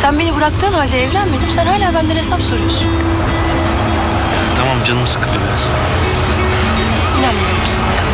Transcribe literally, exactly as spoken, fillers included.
Sen beni bıraktığın halde evlenmedim. Sen hala benden hesap soruyorsun. Tamam, canım sıkıldı biraz. İnanmıyorum sana ya.